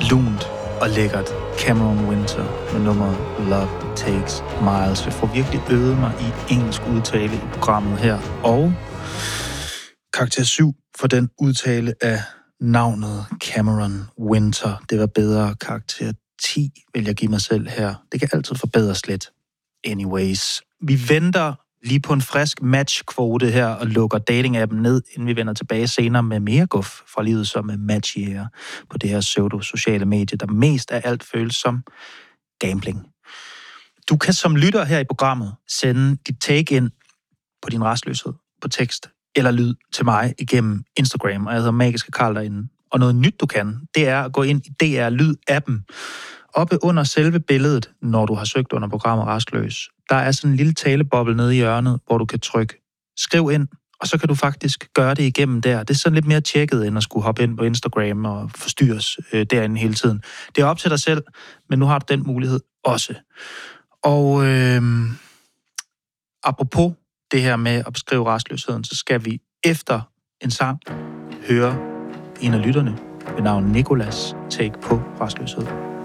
lunt og lækkert Cameron Winter med nummeret Love Takes Miles. Jeg får virkelig øvet mig i engelsk udtale i programmet her, og karakter 7 for den udtale af navnet Cameron Winter. Det var bedre. Karakter 10 vil jeg give mig selv her. Det kan altid forbedres lidt. Anyways, vi venter lige på en frisk matchkvote her og lukker dating-appen ned, inden vi vender tilbage senere med mere guf fra livet som matchjæger på det her pseudo-sociale medie, der mest af alt føles som gambling. Du kan som lytter her i programmet sende dit take ind på din rastløshed på tekst eller lyd til mig igennem Instagram, og jeg hedder Magiske Karl derinde. Og noget nyt, du kan, det er at gå ind i DR Lyd-appen. Oppe under selve billedet, når du har søgt under programmet Rastløs, der er sådan en lille taleboble nede i hjørnet, hvor du kan trykke skriv ind, og så kan du faktisk gøre det igennem der. Det er sådan lidt mere tjekket, end at skulle hoppe ind på Instagram og forstyrres derinde hele tiden. Det er op til dig selv, men nu har du den mulighed også. Og apropos det her med at beskrive rastløsheden, så skal vi efter en sang høre en af lytterne ved navn Nicolas take på rastløshed.